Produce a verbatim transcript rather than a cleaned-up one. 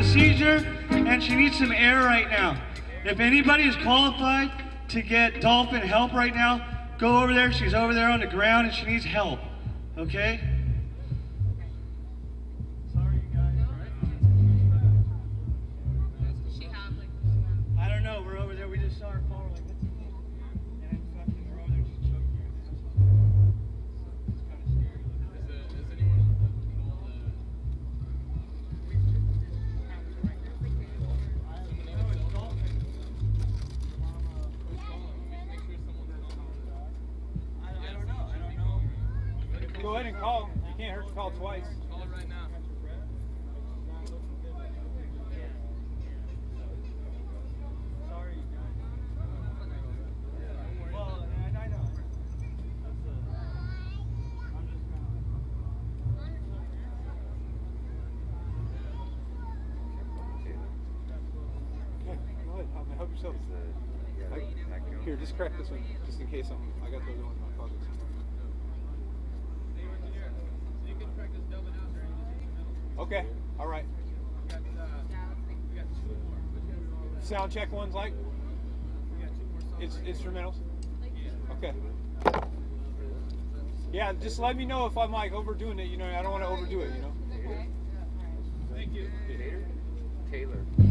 seizure and she needs some air right now. If anybody is qualified to get dolphin help right now, go over there. She's over there on the ground and she needs help. Okay? Sorry, you guys. I don't know. We're over there. We just saw her fall. We're like, what's the thing? And then fucking, we're over there just choking her. It's just, it's kind of scary. Is, it, is anyone on the call? I don't know. I don't know. Go ahead and call. You can't hurt to call twice. Call it right now. Sorry, guys. Well, I, I know. That's a, I'm just kind Okay, go ahead. Help, help yourself. I, here, just crack this one, just in case I'm. I got the other one in my pocket. You can crack this Delvin out during this. Okay, all right. We got, uh, we got two more. Sound check one's like? We got two more songs. It's instrumentals? Yeah. Okay. Yeah, just let me know if I'm like overdoing it, you know, I don't want to overdo it, you know? Thank you. Taylor.